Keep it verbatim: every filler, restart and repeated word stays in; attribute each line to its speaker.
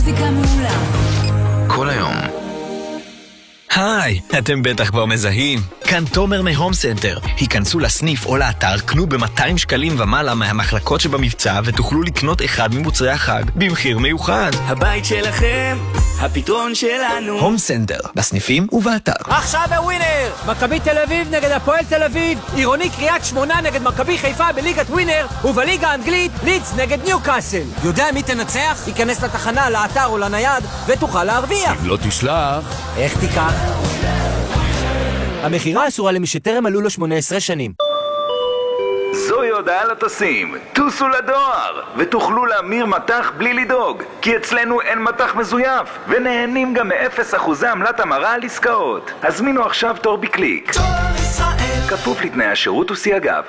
Speaker 1: מוזיקה מעולה.
Speaker 2: כל היום.
Speaker 3: היי, אתם בטח כבר מזהים. כאן תומר מהום סנטר. היכנסו לסניף או לאתר, קנו ב-מאתיים שקלים ומעלה מהמחלקות שבמבצע ותוכלו לקנות אחד ממוצרי החג במחיר מיוחד.
Speaker 4: הבית שלכם, הפתרון שלנו.
Speaker 3: הום סנטר, בסניפים ובאתר.
Speaker 5: עכשיו בווינר! מכבי תל אביב נגד הפועל תל אביב, עירוני קריית שמונה נגד מכבי חיפה בליגת ווינר, ובליגה האנגלית לידס נגד ניוקאסל. יודע מי תנצח? ייכנס לתחנה, לאתר או לנייד ותוכל להרוויח.
Speaker 6: אם לא תשלח...
Speaker 5: איך תיקח? המחירה אסורה למי שטרם מלאו לו שמונה עשרה שנים.
Speaker 2: זוהי הודעה לטסים, טוסו לדואר ותוכלו להמיר מטח בלי לדאוג, כי אצלנו אין מטח מזויף ונהנים גם מ-אפס אחוזי עמלת המרה על עסקאות. הזמינו עכשיו תור בקליק, כפוף לתנאי השירות וסייגיו.